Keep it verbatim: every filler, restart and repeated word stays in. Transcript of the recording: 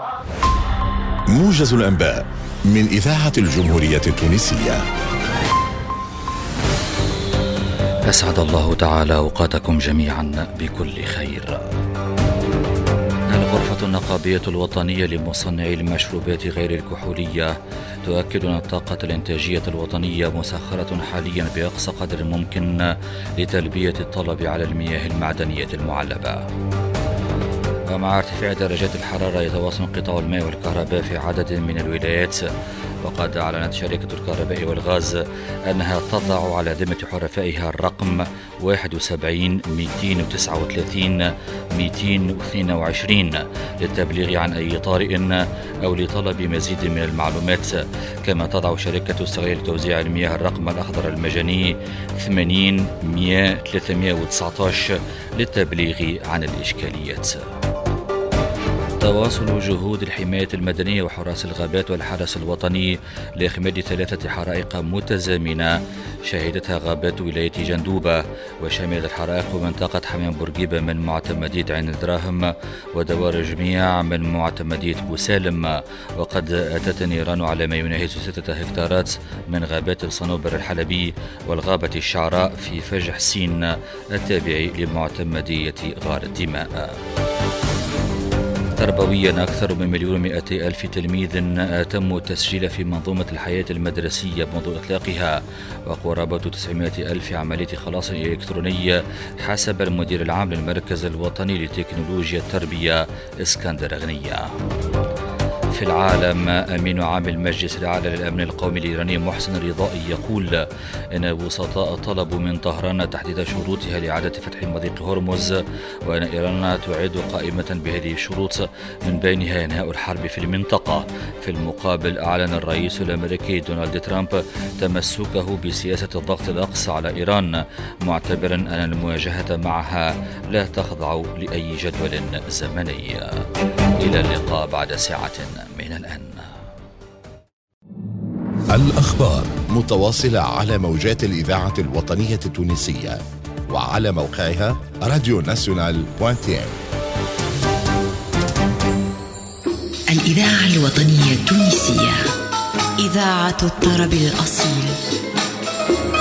موجز الأنباء من إذاعة الجمهورية التونسية. أسعد الله تعالى أوقاتكم جميعا بكل خير. الغرفة النقابية الوطنية لمصنعي المشروبات غير الكحولية تؤكد أن الطاقة الإنتاجية الوطنية مسخرة حاليا بأقصى قدر ممكن لتلبية الطلب على المياه المعدنية المعلبة. ومع ارتفاع درجات الحرارة يتواصل انقطاع الماء والكهرباء في عدد من الولايات، وقد أعلنت شركة الكهرباء والغاز أنها تضع على ذمة حرفائها الرقم واحد وسبعين مئتين وتسعة وثلاثين مئتين واثنين وعشرين للتبليغ عن أي طارئ أو لطلب مزيد من المعلومات. كما تضع شركة الصغير لتوزيع المياه الرقم الأخضر المجاني ثمانين مئة ثلاثمئة وتسعة عشر للتبليغ عن الإشكاليات. تواصل جهود الحماية المدنية وحراس الغابات والحرس الوطني لإخماد ثلاثة حرائق متزامنة شهدتها غابات ولاية جندوبة، وشملت الحرائق منطقة حمام بورقيبة من معتمدية عين الدراهم ودوار جميع من معتمدية بوسالم. وقد أتت النيران على ما يناهز ستة هكتارات من غابات الصنوبر الحلبي والغابة الشعراء في فج حسين التابع لمعتمدية غار الدماء. تربويا أكثر من مليون ومئتي ألف تلميذ تم التسجيل في منظومة الحياة المدرسية منذ إطلاقها، وقرابة تسعمئة ألف عملية خلاص إلكترونية حسب المدير العام للمركز الوطني لتكنولوجيا التربية اسكندر غنية. في العالم، أمين عام المجلس الأعلى للأمن القومي الإيراني محسن الرضائي يقول إن الوسطاء طلبوا من طهران تحديد شروطها لإعادة فتح مضيق هرمز، وأن إيران تعد قائمة بهذه الشروط من بينها إنهاء الحرب في المنطقة. في المقابل، أعلن الرئيس الأمريكي دونالد ترامب تمسكه بسياسة الضغط الأقصى على إيران، معتبرا أن المواجهة معها لا تخضع لأي جدول زمني. إلى اللقاء بعد ساعة من الآن. الأخبار متواصلة على موجات الإذاعة الوطنية التونسية وعلى موقعها راديو ناسيونال دوت تي. الإذاعة الوطنية التونسية، إذاعة الطرب الأصيل.